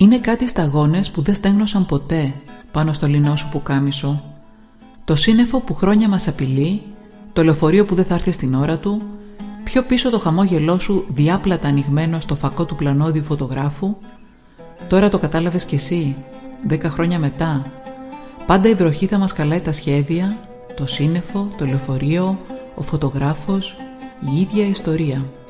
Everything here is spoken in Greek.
Είναι κάτι σταγόνες που δεν στέγνωσαν ποτέ πάνω στο λινό σου πουκάμισο. Το σύννεφο που χρόνια μας απειλεί, το λεωφορείο που δεν θα έρθει στην ώρα του, πιο πίσω το χαμόγελό σου διάπλατα ανοιγμένο στο φακό του πλανόδιου φωτογράφου. Τώρα το κατάλαβες κι εσύ, 10 χρόνια μετά. Πάντα η βροχή θα μας καλάει τα σχέδια, το σύννεφο, το λεωφορείο, ο φωτογράφος, η ίδια ιστορία.